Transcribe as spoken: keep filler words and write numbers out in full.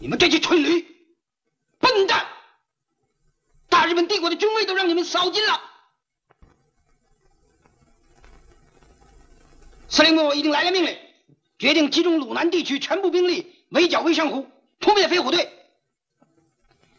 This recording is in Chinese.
你们这些蠢驴，笨蛋！大日本帝国的军威都让你们扫尽了。司令部已经来了命令，决定集中鲁南地区全部兵力围剿魏上湖，扑灭飞虎队。